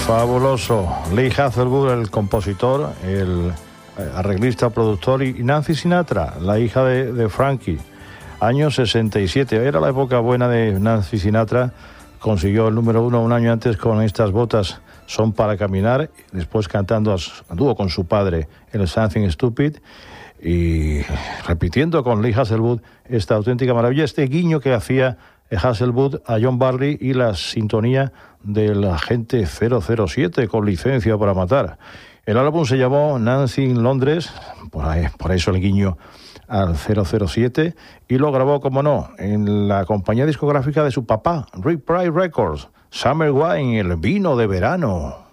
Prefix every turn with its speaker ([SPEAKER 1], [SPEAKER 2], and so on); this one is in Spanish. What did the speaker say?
[SPEAKER 1] Fabuloso. Lee Hazlewood, el compositor, el arreglista, productor, y Nancy Sinatra, la hija de Frankie. Año 67. Era la época buena de Nancy Sinatra. Consiguió el número 1 un año antes con Estas botas son para caminar. Después cantando a dúo con su padre el Something Stupid. Y repitiendo con Lee Hazlewood esta auténtica maravilla, este guiño que hacía Hazlewood a John Barley y la sintonía del agente 007 con licencia para matar. El álbum se llamó Nancy in Londres, por eso el guiño al 007, y lo grabó, como no, en la compañía discográfica de su papá, Rick Price Records, Summer Wine, el vino de verano.